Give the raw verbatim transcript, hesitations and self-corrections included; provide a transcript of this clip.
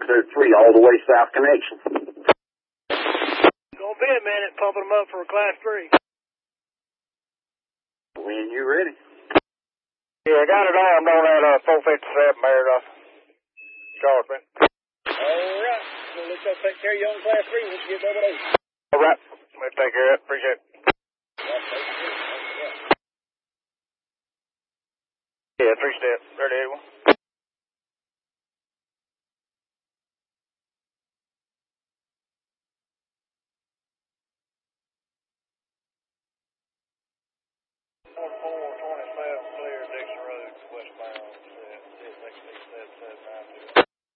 Clear three, all the way south connection. Gonna be a minute pumping them up for a class three. When you ready. Yeah, I got it armed on that uh, four fifty-seven Bears off Charles, man. Alright, we'll let y'all take care of your own class three once you get over there. Alright, we'll take care of it. Appreciate it. Yeah, three step, thirty-eight one. four twenty-seven clear Dixon Road, westbound, six six seven seven nine two.